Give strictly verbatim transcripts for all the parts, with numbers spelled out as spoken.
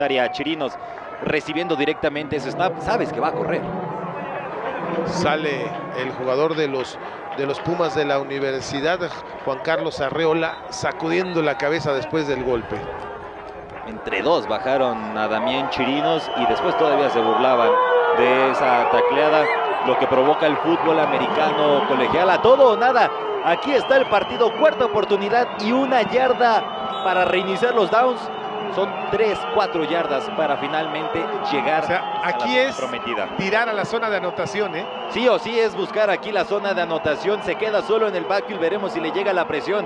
Chirinos recibiendo directamente ese snap, sabes que va a correr. Sale el jugador de los, de los Pumas de la Universidad, Juan Carlos Arreola, sacudiendo la cabeza después del golpe. Entre dos bajaron a Damián Chirinos y después todavía se burlaban de esa tacleada, lo que provoca el fútbol americano colegial. A todo o nada, aquí está el partido, cuarta oportunidad y una yarda para reiniciar los downs. Son tres, cuatro yardas para finalmente llegar, o sea, aquí a la es prometida. Tirar a la zona de anotación, ¿eh? Sí o sí es buscar aquí la zona de anotación. Se queda solo en el backfield, veremos si le llega la presión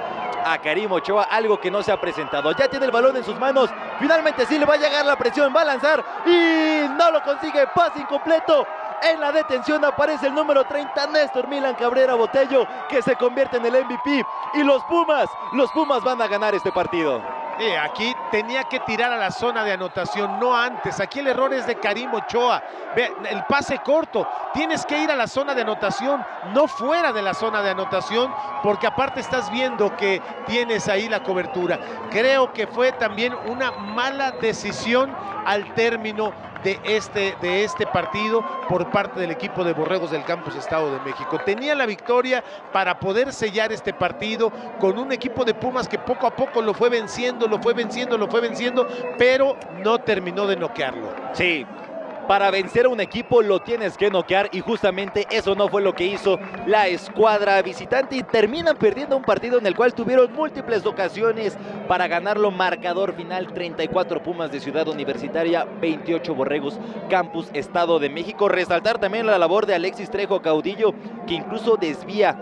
a Karim Ochoa, algo que no se ha presentado. Ya tiene el balón en sus manos, finalmente sí le va a llegar la presión, va a lanzar y no lo consigue, pase incompleto. En la detención aparece el número treinta, Néstor Milan Cabrera Botello, que se convierte en el M V P. Y los Pumas, los Pumas van a ganar este partido. Eh, aquí tenía que tirar a la zona de anotación, no antes. Aquí el error es de Karim Ochoa. Ve, el pase corto. Tienes que ir a la zona de anotación, no fuera de la zona de anotación, porque aparte estás viendo que tienes ahí la cobertura. Creo que fue también una mala decisión al término de este, de este partido por parte del equipo de Borregos del Campus Estado de México. Tenía la victoria para poder sellar este partido con un equipo de Pumas que poco a poco lo fue venciendo, lo fue venciendo, lo fue venciendo, pero no terminó de noquearlo. Sí. Para vencer a un equipo lo tienes que noquear y justamente eso no fue lo que hizo la escuadra visitante y terminan perdiendo un partido en el cual tuvieron múltiples ocasiones para ganarlo. Marcador final treinta y cuatro Pumas de Ciudad Universitaria, veintiocho Borregos Campus Estado de México. Resaltar también la labor de Alexis Trejo Caudillo, que incluso desvía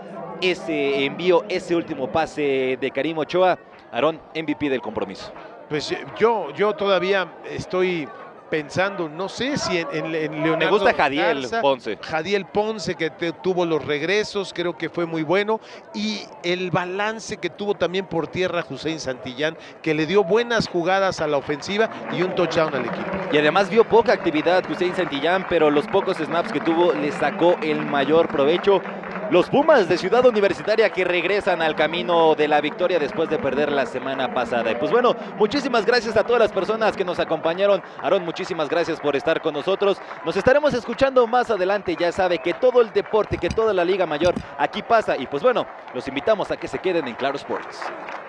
ese envío, ese último pase de Karim Ochoa. Aarón, M V P del compromiso. Pues yo, yo todavía estoy pensando, no sé si en, en, en Leonardo. Me gusta Jadiel Garza, Ponce. Jadiel Ponce, que te, tuvo los regresos, creo que fue muy bueno. Y el balance que tuvo también por tierra Hussein Santillán, que le dio buenas jugadas a la ofensiva y un touchdown al equipo. Y además vio poca actividad Hussein Santillán, pero los pocos snaps que tuvo le sacó el mayor provecho. Los Pumas de Ciudad Universitaria que regresan al camino de la victoria después de perder la semana pasada. Y pues bueno, muchísimas gracias a todas las personas que nos acompañaron. Aarón, muchísimas gracias por estar con nosotros. Nos estaremos escuchando más adelante. Ya sabe que todo el deporte, que toda la Liga Mayor aquí pasa. Y pues bueno, los invitamos a que se queden en Claro Sports.